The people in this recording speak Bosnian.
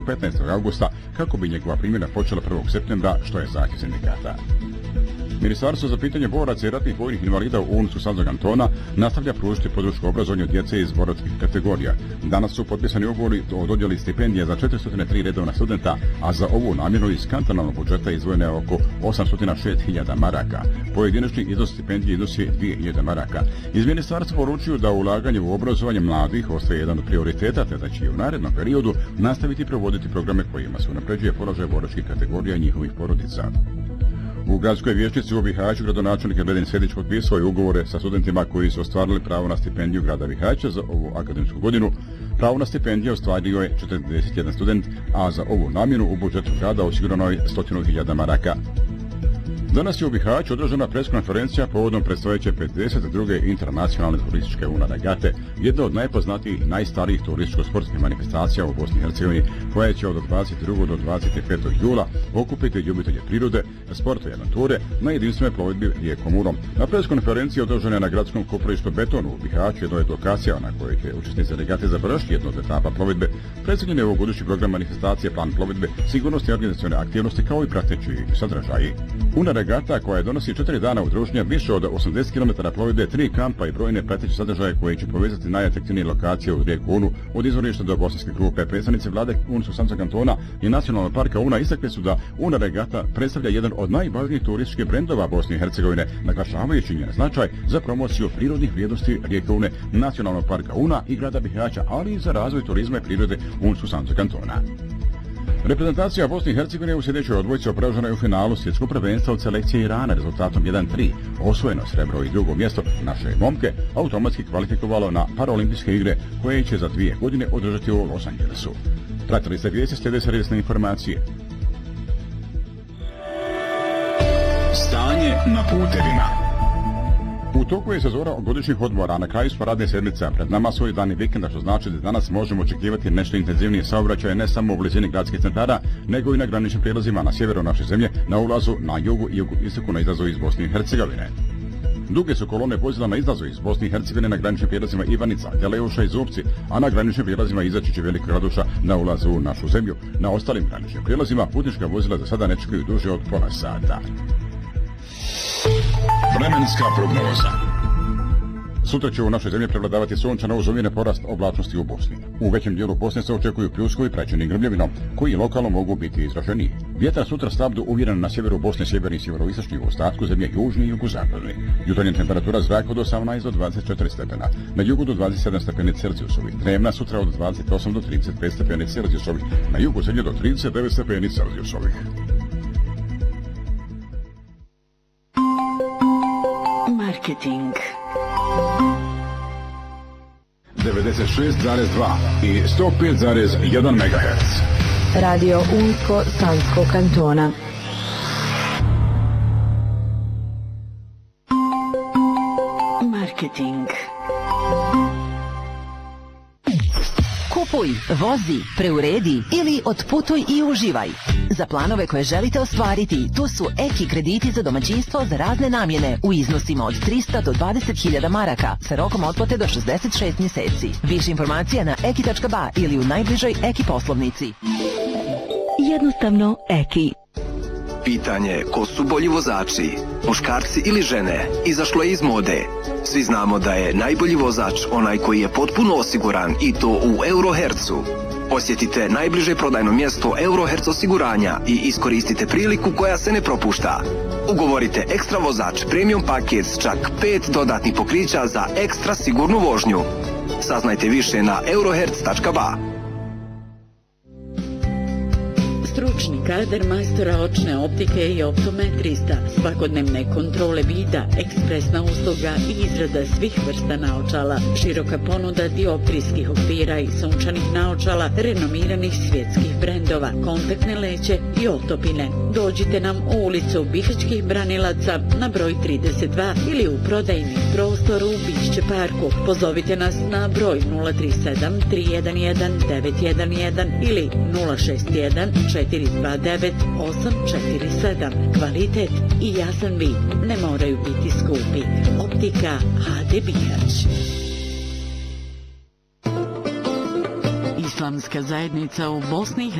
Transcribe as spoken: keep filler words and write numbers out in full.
petnaestog augusta kako bi njegova primjena počela prvog septembra, što je zahtjev sindikata. Ministarstvo za pitanje boraca i ratnih vojnih invalida u U N S U Sanskog kantona nastavlja pružiti podršku obrazovanju djece iz boračkih kategorija. Danas su potpisani ugovori o dodjeli stipendija za četiristo tri redovna studenta, a za ovu namjenu iz kantonalnog budžeta izdvojeno je oko osamsto šest hiljada maraka. Pojedinačni iznos stipendije iznosi dvije hiljade maraka. Iz ministarstva poručuju da ulaganje u obrazovanje mladih ostaje jedan od prioriteta, te da će u narednom periodu nastaviti provoditi programe kojima se unapređuje položaj boračkih kategorija i njihovih porodica. U gradskoj vijećnici u Bihaću gradonačelnik Edin Sedić potpisao je ugovore sa studentima koji su ostvarili pravo na stipendiju grada Bihaća za ovu akademsku godinu. Pravo na stipendiju ostvario je četrdeset jedan student, a za ovu namjenu u budžetu grada osigurano je sto hiljada maraka. Danas je u Bihaću održana preskonferencija povodom predstojeće pedeset druge internacionalne turističke UNA-regate, jedna od najpoznatijih i najstarijih turističko-sportskih manifestacija u Bosni i Hercegovini, koja će od dvadeset drugog do dvadeset petog jula okupiti ljubitelje prirode, sporta i avanture na jedinstvenoj plovidbi rijekom Murom. Na preskonferenciji održana je na gradskom kopalištu Betonu u Bihaću, jedno od lokacija na kojoj će učesnici regate završiti jednu od etapa plovidbe. Predstavljen je ovogodišnji program manifestacije, plan plovidbe, sigurnosti i organizacione aktivnosti kao i prateći sadržaji. UNA-regata, koja donosi četiri dana udruženja, više od osamdeset kilometara plovidbe, tri kampa i brojne prateće sadržaje koji će povezati najatraktivnije lokacije u rijeku Unu, od izvorišta do Bosanske Krupe. Predstavnici vlade U N S U Sanskog kantona i Nacionalnog parka Una istakli su da UNA-regata predstavlja jedan od najvažnijih turističkih brendova Bosne i Hercegovine, naglašavajući njen značaj za promociju prirodnih vrijednosti rijeke Une, Nacionalnog parka Una i grada Bihaća, ali i za razvoj turizma i prirode U N S U Sanskog kantona. Reprezentacija Bosne i Hercegovine u sljedećoj odbojci opražena je u finalu svjetskog prvenstva od selekcije Irana rezultatom jedan tri. Osvojeno srebro i drugo mjesto naše momke automatski kvalifikovalo na paraolimpijske igre koje će za dvije godine održati u Los Angelesu. Pratili ste vijesti, slijede servisne informacije. Stanje na putevima. U toku je sezona godišnjih odmora, na kraju smo radne sedmice, a pred nama su i dani vikenda, što znači da danas možemo očekivati nešto intenzivnije saobraćaje ne samo u blizini gradskih centara, nego i na graničnim prijelazima na sjeveru naše zemlje, na ulazu, na jugu i jugu istoku na izlazu iz Bosne i Hercegovine. Duge su kolone vozila na izlazu iz Bosne i Hercegovine na graničnim prijelazima Ivanica, Geleuša i Zupci, a na graničnim prijelazima Izačić i Velika Raduša na ulazu u našu zemlju. Na ostalim graničnim prijelazima putnička vozila za sada ne čekaju duže od pola sata. Vremenska prognoza. Sutra će u našoj zemlji prevladavati sunčano uz umjereni porast oblačnosti u Bosni. U većem dijelu Bosne se očekuju pljuskovi praćeni grmljavinom, koji lokalno mogu biti izraženiji. Vjetar sutra stabdu uvjeren na sjeveru Bosne, sjeverni i sjeveroistočni, u ostatku zemlje južni i jugozapadni. Jutarnja temperatura zraka od osamnaest do dvadeset četiri stepena, na jugu do dvadeset sedam stepeni Celzijusovih, dnevna sutra od dvadeset osam do trideset pet stepeni Celzijusovih, na jugu zemlje do trideset devet stepeni Celzijusovih. Marketing devedeset šest zarez dva i sto pet zarez jedan megaherc. Radio Unsko Sanskog kantona. Marketing. Kupuj, vozi, preuredi ili otputuj i uživaj. Za planove koje želite ostvariti, tu su Eki krediti za domaćinstvo za razne namjene u iznosima od trista do dvadeset hiljada maraka sa rokom otplate do šezdeset šest mjeseci. Više informacija na eki tačka ba ili u najbližoj Eki poslovnici. Jednostavno Eki. Pitanje ko su bolji vozači, muškarci ili žene, izašlo je iz mode. Svi znamo da je najbolji vozač onaj koji je potpuno osiguran i to u Eurohercu. Posjetite najbliže prodajno mjesto Euroherc osiguranja i iskoristite priliku koja se ne propušta. Ugovorite ekstra vozač premium paket s čak pet dodatnih pokrića za ekstra sigurnu vožnju. Saznajte više na euroherc tačka ba. Stručni kadar majstora očne optike i optometrista, svakodnevne kontrole vida, ekspresna usluga i izrada svih vrsta naočala, široka ponuda dioptrijskih okvira i sunčanih naočala, renomiranih svjetskih brendova, kontaktne leće i otopine. Dođite nam u ulicu Bihaćkih branilaca na broj trideset dva ili u prodajni prostor u Bišće parku. Pozovite nas na broj nula tri sedam tri jedan jedan devet jedan jedan ili nula šest jedan četiri dva devet osam četiri sedam. Kvalitet i jasan vid ne moraju biti skupi. Optika ha de Bihać. Islamska zajednica u Bosni i